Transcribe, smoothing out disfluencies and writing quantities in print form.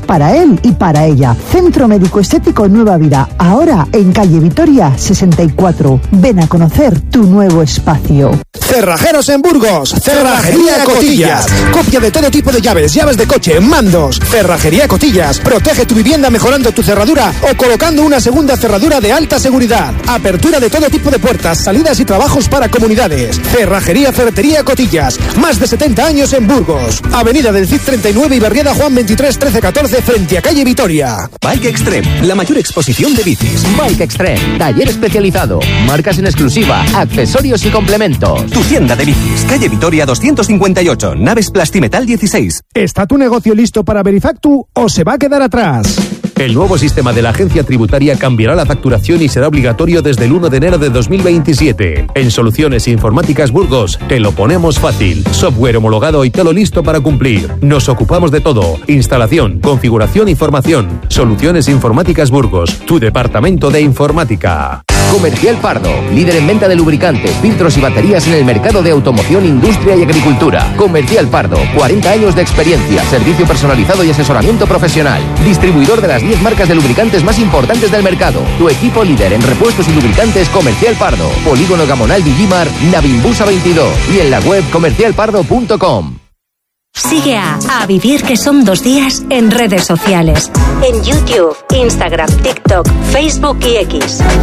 para él y para ella. Centro Médico Estético Nueva Vida, ahora en calle Vitoria 64. Ven a conocer tu nuevo espacio. Cerrajeros en Burgos, Cerrajería Cotillas. Copia de todo tipo de llaves, llaves de coche, mandos. Cerrajería Cotillas. Protege tu vivienda mejorando tu cerradura o colocando una segunda cerradura de alta seguridad. Apertura de todo tipo de puertas, salidas y trabajos para comunidades. Cerrajería Ferretería Cotillas. Más de 70 años en Burgos. Avenida del Cid 39 y Barriada Juan 23 13 14 frente a calle Vitoria. Bike Extreme, la mayor exposición de bicis. Bike Extreme, taller especializado, marcas en exclusiva, accesorios y complementos. Tu tienda de bicis, calle Vitoria 258, Naves Plastimetal 16. ¿Está tu negocio listo para Verifactu o se va a quedar atrás? El nuevo sistema de la agencia tributaria cambiará la facturación y será obligatorio desde el 1 de enero de 2027. En Soluciones Informáticas Burgos te lo ponemos fácil. Software homologado y todo listo para cumplir. Nos ocupamos de todo. Instalación, configuración y formación. Soluciones Informáticas Burgos, tu departamento de informática. Comercial Pardo, líder en venta de lubricantes, filtros y baterías en el mercado de automoción, industria y agricultura. Comercial Pardo, 40 años de experiencia, servicio personalizado y asesoramiento profesional. Distribuidor de las 10 marcas de lubricantes más importantes del mercado. Tu equipo líder en repuestos y lubricantes Comercial Pardo. Polígono Gamonal Villimar, Navimbusa 22 y en la web comercialpardo.com. Sigue a Vivir que son 2 días en redes sociales. En YouTube, Instagram, TikTok, Facebook y X.